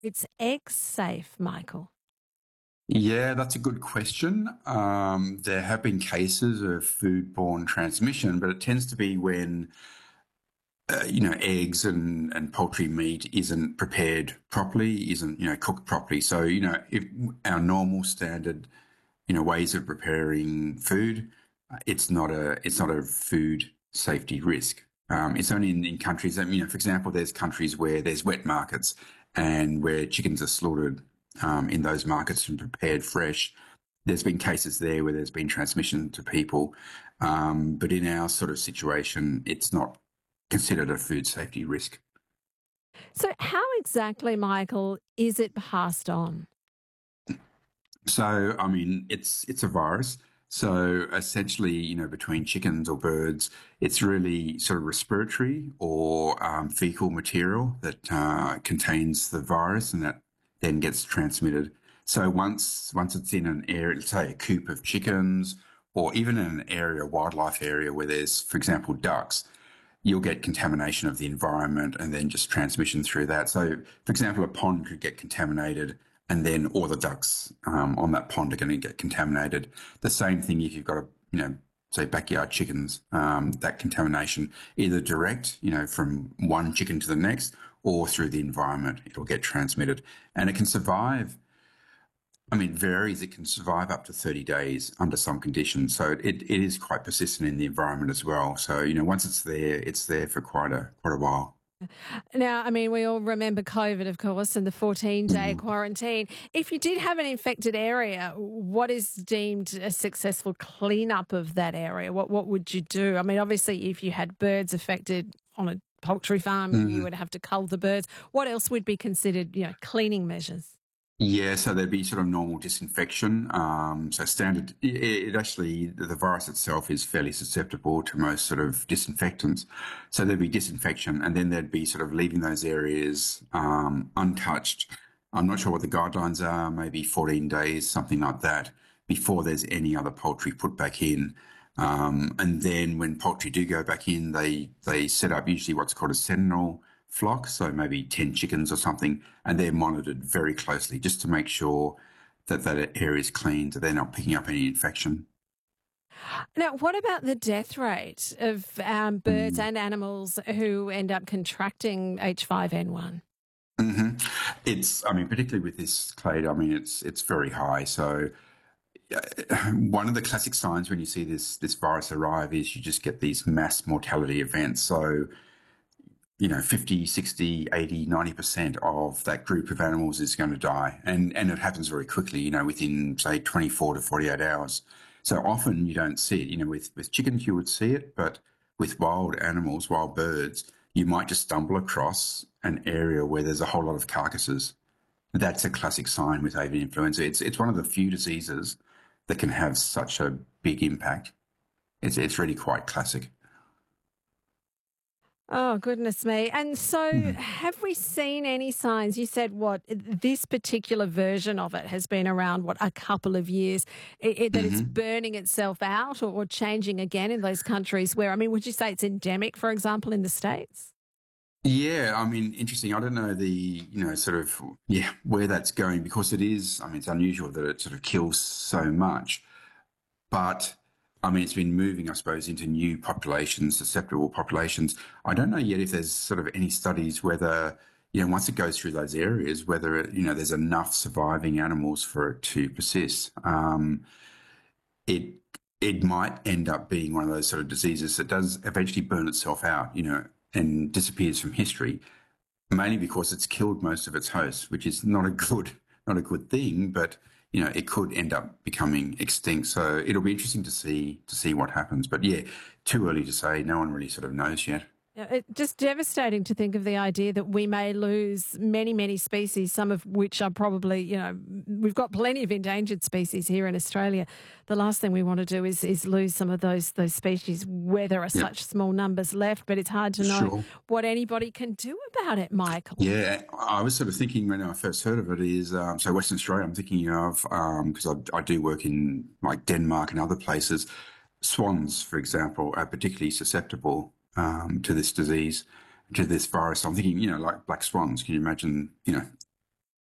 It's egg safe, Michael? Yeah, that's a good question. There have been cases of foodborne transmission, but it tends to be when eggs and poultry meat isn't prepared properly, isn't cooked properly. So if our normal standard ways of preparing food, it's not a food safety risk. It's only in countries that, for example, there's countries where there's wet markets and where chickens are slaughtered in those markets and prepared fresh. There's been cases there where there's been transmission to people. But in our sort of situation, it's not considered a food safety risk. So, how exactly, Michael, is it passed on? So, I mean, it's a virus. So essentially, between chickens or birds, it's really sort of respiratory or fecal material that contains the virus, and that then gets transmitted. So once it's in an area, say a coop of chickens, or even in an area, a wildlife area where there's, for example, ducks, you'll get contamination of the environment and then just transmission through that. So, for example, a pond could get contaminated and then all the ducks on that pond are going to get contaminated. The same thing if you've got say backyard chickens, that contamination either direct, from one chicken to the next, or through the environment, it'll get transmitted. And it can survive. I mean, it varies. It can survive up to 30 days under some conditions. So it is quite persistent in the environment as well. So, once it's there for quite a while. Now, I mean, we all remember COVID, of course, and the 14-day Mhm. quarantine. If you did have an infected area, what is deemed a successful cleanup of that area? What would you do? I mean, obviously, if you had birds affected on a poultry farm, you Mhm. would have to cull the birds. What else would be considered, cleaning measures? Yeah, so there'd be sort of normal disinfection. So standard, it actually, the virus itself is fairly susceptible to most sort of disinfectants. So there'd be disinfection, and then there'd be sort of leaving those areas untouched. I'm not sure what the guidelines are, maybe 14 days, something like that, before there's any other poultry put back in. And then when poultry do go back in, they set up usually what's called a sentinel flock, so maybe 10 chickens or something, and they're monitored very closely just to make sure that that area is clean, so they're not picking up any infection. Now, what about the death rate of birds Mm. and animals who end up contracting H5N1? hmm I mean, particularly with this clade, I mean, it's very high. So one of the classic signs when you see this virus arrive is you just get these mass mortality events. So 50, 60, 80, 90% of that group of animals is going to die. And it happens very quickly, within, say, 24 to 48 hours. So often you don't see it. With chickens, you would see it, but with wild animals, wild birds, you might just stumble across an area where there's a whole lot of carcasses. That's a classic sign with avian influenza. It's one of the few diseases that can have such a big impact. It's really quite classic. Oh, goodness me. And so, Mhm. have we seen any signs? You said what this particular version of it has been around, what, a couple of years, that it's Mhm. burning itself out or changing again in those countries where, I mean, would you say it's endemic, for example, in the States? Yeah, I mean, interesting. I don't know sort of, yeah, where that's going because it is, I mean, it's unusual that it sort of kills so much. But I mean, it's been moving, I suppose, into new populations, susceptible populations. I don't know yet if there's sort of any studies whether, once it goes through those areas, whether, there's enough surviving animals for it to persist. It it might end up being one of those sort of diseases that does eventually burn itself out, and disappears from history, mainly because it's killed most of its hosts, which is not a good thing, but it could end up becoming extinct. So it'll be interesting to see what happens. But yeah, too early to say. No one really sort of knows yet. Yeah, it's just devastating to think of the idea that we may lose many, many species, some of which are probably, we've got plenty of endangered species here in Australia. The last thing we want to do is lose some of those species where there are Yeah, such small numbers left. But it's hard to know sure. what anybody can do about it, Michael. Yeah, I was sort of thinking when I first heard of it is so Western Australia. I'm thinking of because I do work in like Denmark and other places. Swans, for example, are particularly susceptible to this disease, to this virus. I'm thinking, like black swans. Can you imagine,